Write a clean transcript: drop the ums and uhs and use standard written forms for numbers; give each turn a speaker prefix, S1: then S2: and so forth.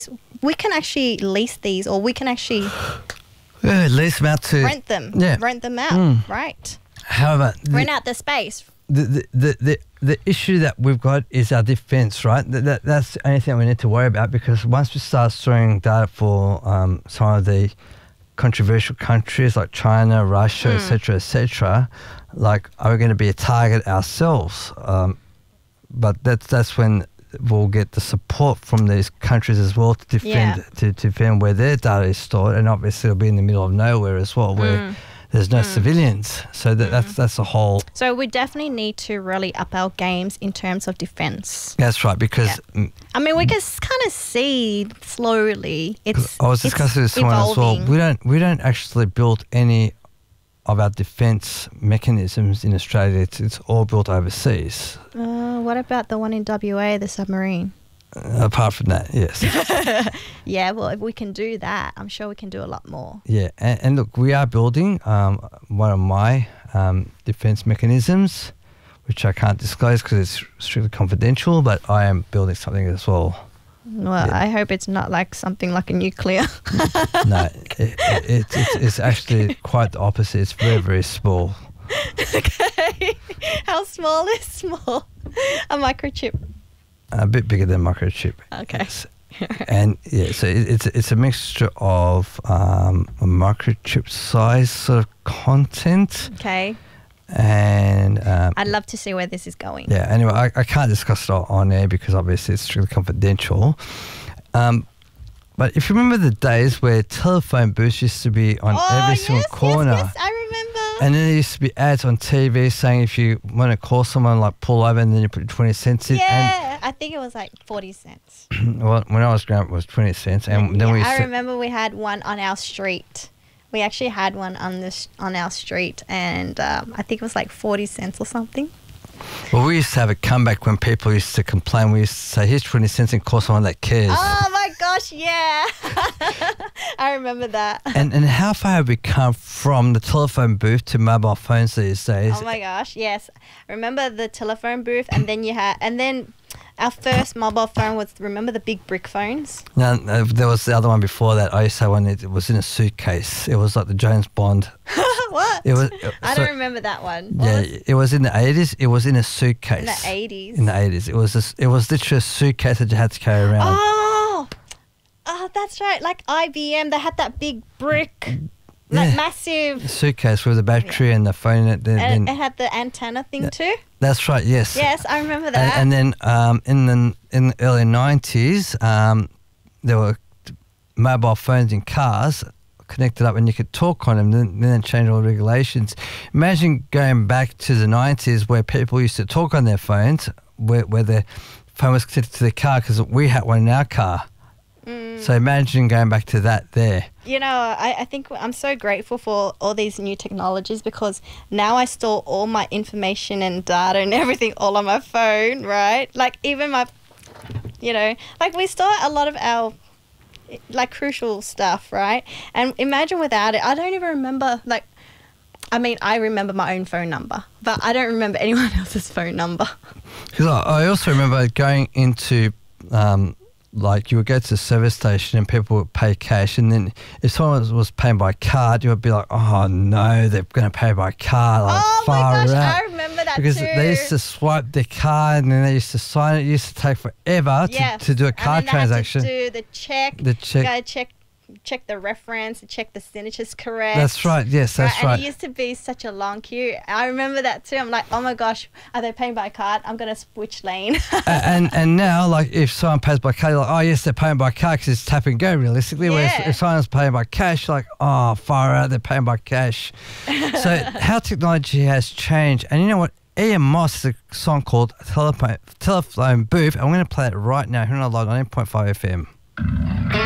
S1: we can actually lease these, or we can actually
S2: lease them out to
S1: rent them.
S2: Yeah.
S1: Rent them out, right?
S2: However,
S1: Rent out the space.
S2: the issue that we've got is our defence, right? That's the only thing we need to worry about, because once we start storing data for some of the controversial countries like China, Russia, etc., like, are we going to be a target ourselves? But that's when we'll get the support from these countries as well to defend to defend where their data is stored, and obviously it'll be in the middle of nowhere as well, where there's no civilians. So that's the whole.
S1: So we definitely need to really up our games in terms of defense.
S2: That's right, because
S1: I mean, we can kind of see slowly
S2: I was discussing with someone as well. We don't actually build any of our defence mechanisms in Australia. It's all built overseas.
S1: What about the one in WA, the submarine?
S2: Apart from that, yes.
S1: Yeah, well, if we can do that, I'm sure we can do a lot more.
S2: Yeah, and look, we are building one of my defence mechanisms, which I can't disclose because it's strictly confidential, but I am building something as well.
S1: Well, I hope it's not like something like a nuclear.
S2: No, it's actually quite the opposite. It's very, very small.
S1: Okay. How small is small? A microchip.
S2: A bit bigger than microchip.
S1: Okay.
S2: Yes. And yeah, so it's a mixture of a microchip size sort of content.
S1: Okay.
S2: And
S1: I'd love to see where this is going.
S2: Yeah. Anyway, I can't discuss it on air because obviously it's strictly confidential. But if you remember the days where telephone booths used to be on every single corner.
S1: Yes, I remember.
S2: And then there used to be ads on TV saying if you want to call someone, like, pull over, and then you put 20 cents in.
S1: Yeah, I think it was like 40 cents.
S2: Well, when I was growing up, it was 20 cents. And then
S1: I remember we had one on our street. We actually had one on our street, and I think it was like 40 cents or something.
S2: Well, we used to have a comeback when people used to complain. We used to say, here's 20 cents and call someone that cares.
S1: Oh, my gosh, yeah. I remember that.
S2: And how far have we come from the telephone booth to mobile phones these days?
S1: Oh, my gosh, yes. I remember the telephone booth, and then our first mobile phone was, remember the big brick phones?
S2: No, there was the other one before that. I used to have one, it was in a suitcase. It was like the James Bond.
S1: What? I don't remember that one.
S2: It was in the 80s. It was in a suitcase.
S1: In the 80s?
S2: In the 80s. It was literally a suitcase that you had to carry around.
S1: Oh, that's right. Like IBM, they had that big brick, like massive
S2: suitcase with the battery and the phone in it.
S1: And it had the antenna thing too?
S2: That's right, yes.
S1: Yes, I remember that.
S2: And then in the early 90s, there were mobile phones in cars connected up and you could talk on them, then change all the regulations. Imagine going back to the 90s where people used to talk on their phones, where their phone was connected to their car, because we had one in our car. So imagine going back to that there.
S1: You know, I think I'm so grateful for all these new technologies, because now I store all my information and data and everything all on my phone, right? Like even my, like we store a lot of our like crucial stuff, right? And imagine without it, I don't even remember, I remember my own phone number, but I don't remember anyone else's phone number.
S2: Because I also remember going into, you would go to the service station and people would pay cash, and then if someone was paying by card, you would be like, oh no, they're going to pay by card.
S1: Oh my gosh, I remember that
S2: because
S1: too.
S2: Because they used to swipe their card and then they used to sign it. It used to take forever to do a card transaction.
S1: And then they had to do the check. You got to check the reference, check the signature's correct.
S2: That's right, yes, that's right.
S1: And it used to be such a long queue. I remember that too. I'm like, oh my gosh, are they paying by card? I'm going to switch lane.
S2: and now, like, if someone pays by card, you're like, oh yes, they're paying by card because it's tap and go realistically.
S1: Yeah.
S2: Whereas if someone's paying by cash, you're like, oh, far out, they're paying by cash. So how technology has changed. And you know what? Ian Moss has a song called Telephone Booth. I'm going to play it right now here on Live 90.5 FM.